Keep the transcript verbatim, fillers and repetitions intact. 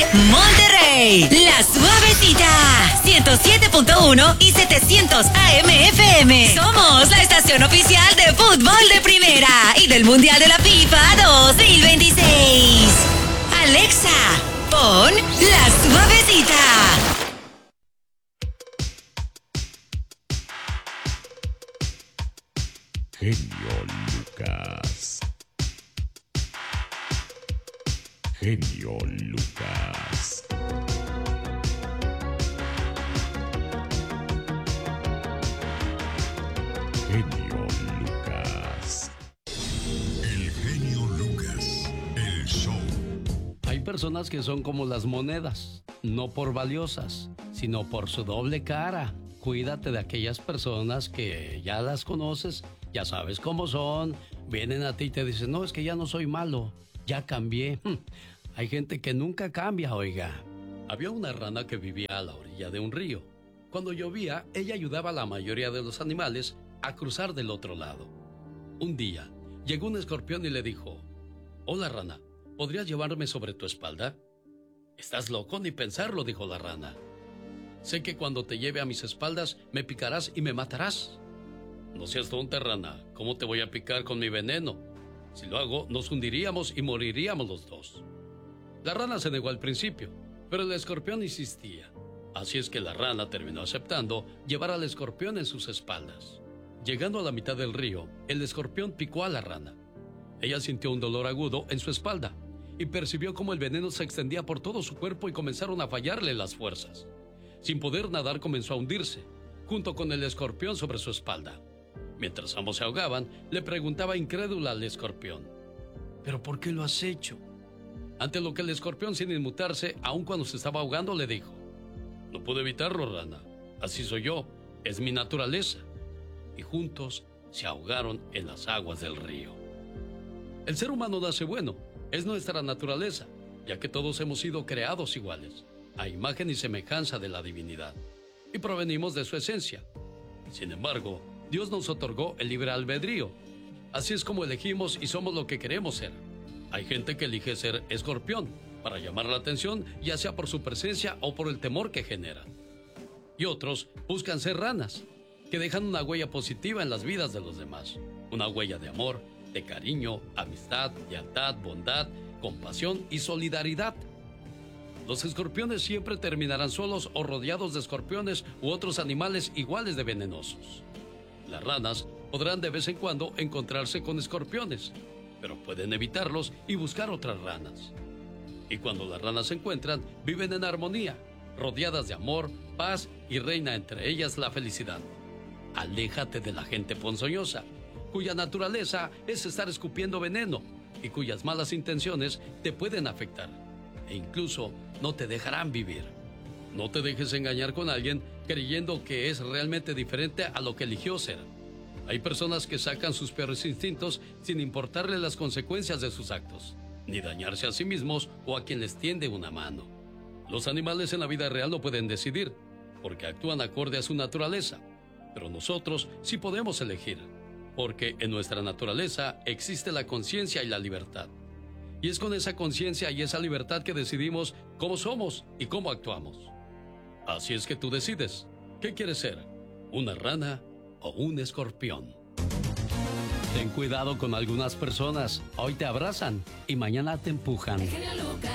Monterrey, La Suavecita, ciento siete punto uno y setecientos A M F M. Somos la estación oficial de fútbol de primera y del Mundial de la FIFA dos mil veintiséis. Alexa, pon La Suavecita. Genio Lucas. Genio Lucas. Genio Lucas. El genio Lucas, el show. Hay personas que son como las monedas, no por valiosas, sino por su doble cara. Cuídate de aquellas personas que ya las conoces, ya sabes cómo son, vienen a ti y te dicen, no, es que ya no soy malo, ya cambié. Hay gente que nunca cambia, oiga. Había una rana que vivía a la orilla de un río. Cuando llovía, ella ayudaba a la mayoría de los animales a cruzar del otro lado. Un día, llegó un escorpión y le dijo, hola rana, ¿podrías llevarme sobre tu espalda? Estás loco, ni pensarlo, dijo la rana. Sé que cuando te lleve a mis espaldas me picarás y me matarás. No seas tonta, rana. ¿Cómo te voy a picar con mi veneno? Si lo hago, nos hundiríamos y moriríamos los dos. La rana se negó al principio, pero el escorpión insistía. Así es que la rana terminó aceptando llevar al escorpión en sus espaldas. Llegando a la mitad del río, el escorpión picó a la rana. Ella sintió un dolor agudo en su espalda y percibió cómo el veneno se extendía por todo su cuerpo y comenzaron a fallarle las fuerzas. Sin poder nadar, comenzó a hundirse, junto con el escorpión sobre su espalda. Mientras ambos se ahogaban, le preguntaba incrédula al escorpión, ¿pero por qué lo has hecho? Ante lo que el escorpión, sin inmutarse, aun cuando se estaba ahogando, le dijo, no pude evitarlo, rana. Así soy yo, es mi naturaleza. Y juntos se ahogaron en las aguas del río. El ser humano nace bueno, es nuestra naturaleza, ya que todos hemos sido creados iguales, a imagen y semejanza de la divinidad, y provenimos de su esencia. Sin embargo, Dios nos otorgó el libre albedrío. Así es como elegimos y somos lo que queremos ser. Hay gente que elige ser escorpión para llamar la atención, ya sea por su presencia o por el temor que generan. Y otros buscan ser ranas, que dejan una huella positiva en las vidas de los demás. Una huella de amor, de cariño, amistad, lealtad, bondad, compasión y solidaridad. Los escorpiones siempre terminarán solos o rodeados de escorpiones u otros animales iguales de venenosos. Las ranas podrán de vez en cuando encontrarse con escorpiones, pero pueden evitarlos y buscar otras ranas. Y cuando las ranas se encuentran, viven en armonía, rodeadas de amor, paz y reina entre ellas la felicidad. Aléjate de la gente ponzoñosa, cuya naturaleza es estar escupiendo veneno y cuyas malas intenciones te pueden afectar e incluso no te dejarán vivir. No te dejes engañar con alguien creyendo que es realmente diferente a lo que eligió ser. Hay personas que sacan sus peores instintos sin importarle las consecuencias de sus actos, ni dañarse a sí mismos o a quien les tiende una mano. Los animales en la vida real no pueden decidir, porque actúan acorde a su naturaleza, pero nosotros sí podemos elegir, porque en nuestra naturaleza existe la conciencia y la libertad. Y es con esa conciencia y esa libertad que decidimos cómo somos y cómo actuamos. Así es que tú decides, ¿qué quieres ser? ¿Una rana o un escorpión? Ten cuidado con algunas personas. Hoy te abrazan y mañana te empujan.